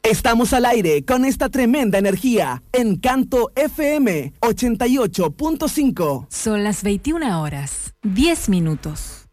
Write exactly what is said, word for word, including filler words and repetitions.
Estamos al aire con esta tremenda energía. Encanto F M ochenta y ocho punto cinco. Son las veintiuna horas, diez minutos.